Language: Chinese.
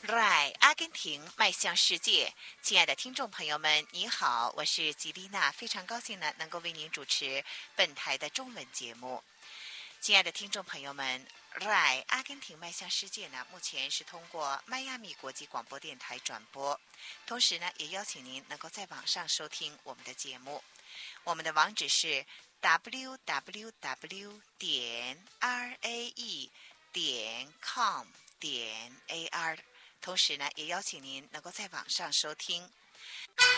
Right， 阿根廷迈向世界，亲爱的听众朋友们，你好，我是吉丽娜，非常高兴呢能够为您主持本台的中文节目。亲爱的听众朋友们，Right， 阿根廷迈向世界呢，目前是通过迈阿密国际广播电台转播，同时呢，也邀请您能够在网上收听我们的节目。我们的网址是 www.rae.com.ar。同时呢，也邀请您能够在网上收听。